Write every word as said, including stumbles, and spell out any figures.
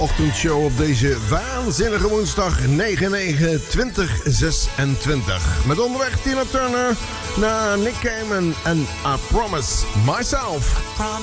ochtendshow op deze waanzinnige woensdag negen negen twintig zesentwintig. Met onderweg Tina Turner naar Nick Cayman en I Promise Myself.